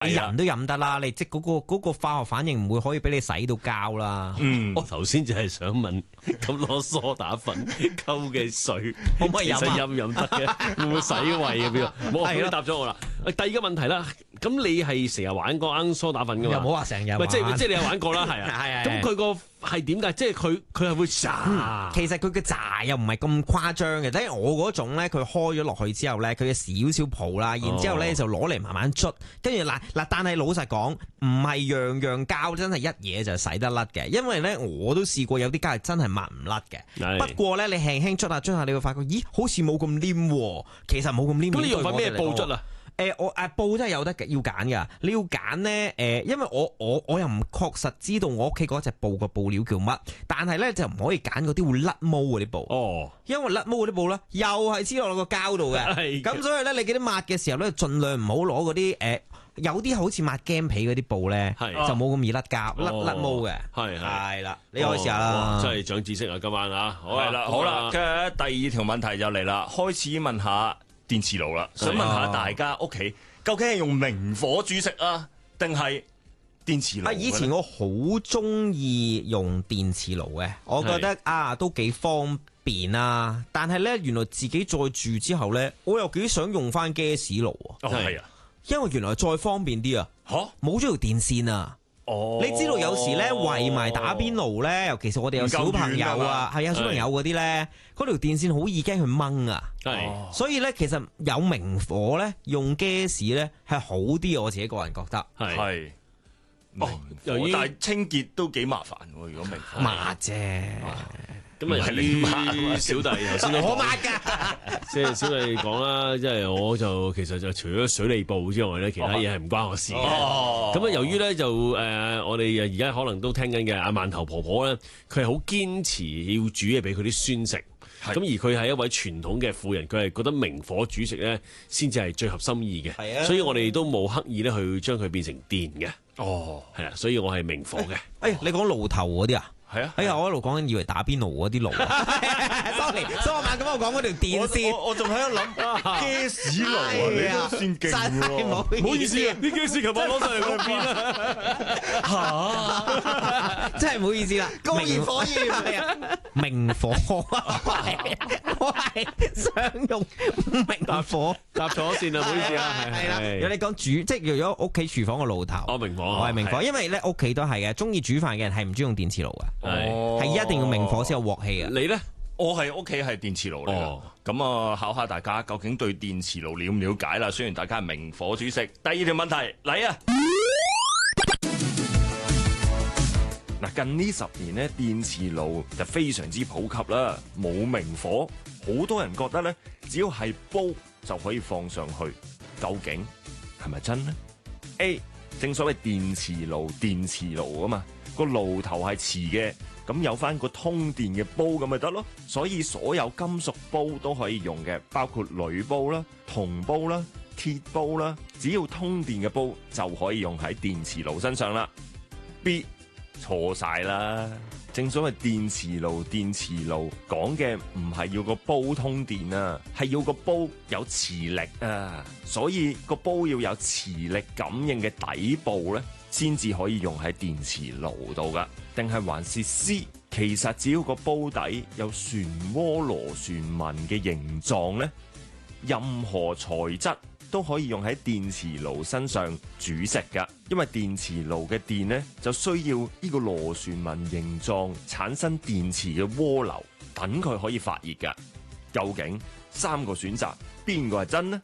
你人都飲得啦，你即嗰個化學反應唔會可以俾你洗到膠啦。 我頭先就係想問，咁攞梳打粉溝嘅水可唔可以飲啊其實飲得嘅，會唔會洗胃啊？邊個？冇，你答咗我啦。第二個問題啦，咁你係成日玩過罌梳打粉㗎嘛？ 又冇話成日玩， 即係你有玩過啦，係啊。 係。 咁佢個係點㗎？即係佢係會炸。 其實佢嘅炸又唔係咁誇張嘅，即係我嗰種咧，佢開咗落去之後咧，佢有少少泡啦，然之後咧就攞嚟慢慢捽，跟住嗱，但係老實講，唔係樣樣膠真係一嘢就洗得甩嘅，因為咧我都試過有啲膠係真係抹唔甩嘅。不過咧你輕輕捽下，你會發覺，咦，好似冇咁黏喎。其實冇咁黏。 咁你用翻咩布捽啊？ 我布真係有得要揀㗎，你要揀咧因為我又唔確實知道我屋企嗰隻布個布料叫乜，但係咧就唔可以揀嗰啲會甩毛嗰啲布。哦，因為甩毛嗰啲布咧又係黐落個膠度嘅，咁所以咧你記得抹嘅時候咧，盡量唔好攞嗰啲有啲好似抹鏡皮嗰啲布咧，就冇咁易甩膠甩毛嘅。係啦，你可以試下啦。 真係長知識啊！今晚啊， 係啦，好啦，嘅第二條問題就嚟啦，開始問下電磁爐啦，想問下大家屋企究竟係用明火煮食啊，定係電磁爐？ 以前我好中意用電磁爐嘅，我覺得都幾方便啊。但係咧，原來自己再住之後咧，我又幾想用翻 gas 爐啊。 係啊， 因為原來再方便啲啊。冇咗條電線啊。你知道有時咧圍埋打邊爐咧，尤其是我哋有小朋友啊，係啊，小朋友嗰啲咧，嗰條電線好易驚佢掹啊。所以咧，其實有明火咧，用 gas 咧係好啲，我自己個人覺得係。但係清潔都幾麻煩喎，如果明火抹啫。 咁啊，由於小弟頭先我抹㗎， 即係小弟講啦，即係我就其實就除咗水利部之外咧，其他嘢係唔關我事嘅。咁啊，由於咧就我哋而家可能都聽緊嘅阿饅頭婆婆咧，佢係好堅持要煮嘢俾佢啲孫食。咁而佢係一位傳統嘅婦人，佢係覺得明火煮食咧先至係最合心意嘅。所以我哋都冇刻意咧去將佢變成電嘅。係啊，所以我係明火嘅。 你講爐頭嗰啲啊？ 係啊， 我一路講緊以為打邊爐嗰啲爐。sorry，所以我咁我講嗰條電線， 我仲喺度諗gas爐啊，你都算勁喎。 唔好意思啊， 啲 gas 琴日攞上嚟嗰邊啦。真係唔好意思啦， 高熱火焰明火，我係想用明火。 搭錯線啦，唔好意思啊。 係啦，如果你講煮，即係如果屋企廚房個爐頭， 明火， 我係明火，因為咧屋企都係嘅，中意煮飯嘅人係唔中意用電磁爐嘅。係一定要明火先有鑊氣嘅。 你咧？我係屋企係電磁爐嚟嘅。咁啊，考下大家究竟對電磁爐了唔了解啦？雖然大家係明火煮食。第二條問題嚟啊！嗱，近呢10年咧，電磁爐就非常之普及啦。冇明火，好多人覺得咧，只要係煲就可以放上去。究竟係咪真呢？ A， 正所謂電磁爐啊嘛。個爐頭係磁嘅，咁有翻個通電嘅煲咁咪得咯。所以所有金屬煲都可以用嘅，包括鋁煲啦、銅煲啦、鐵煲啦，只要通電嘅煲就可以用喺電磁爐身上啦。B， 錯晒啦！正所謂電磁爐講嘅唔係要個煲通電啊，係要個煲有磁力啊。所以個煲要有磁力感應嘅底部咧，先至可以用喺電磁爐度噶。定係還是 C？ 其實只要個煲底有漩渦螺旋紋嘅形狀咧，任何材質都可以用喺電磁爐身上煮食噶。因為電磁爐嘅電咧就需要呢個螺旋紋形狀產生電磁嘅渦流，等佢可以發熱噶。究竟3個選擇邊個係真呢？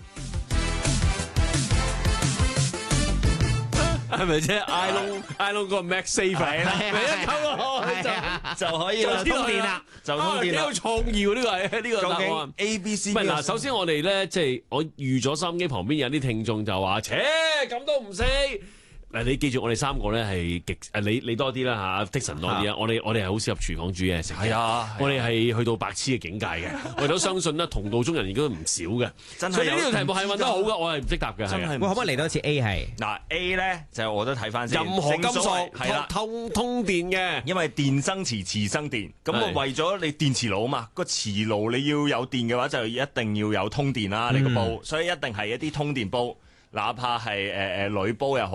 係咪啫？iPhone 個 Max Saver 啦，一溝就可以啦， 通電啦， 就通電啦。 幾有創意喎！呢個答案 A、B、C。 唔係嗱，首先我哋咧即係我預咗收音機旁邊有啲聽眾就話：切咁都唔識。嗱，你記住我哋3個咧係極你多啲啦嚇，Tiksan多啲啊！我哋係好適合廚房煮嘢食嘅。係啊，我哋係去到白痴嘅境界嘅。我哋都相信啦，同道中人亦都唔少嘅。真係，所以呢條題目係問得好嘅，我係唔識答嘅。 真係，可唔可以嚟多次 A 係？ 嗱 A 咧就我都睇翻先。 任何金屬係啦， 通電嘅， 因為電生磁，磁生電。咁我為咗你電磁爐啊嘛，個磁爐你要有電嘅話，就一定要有通電啦。你個煲，所以一定係一啲通電煲。 哪怕係女煲又好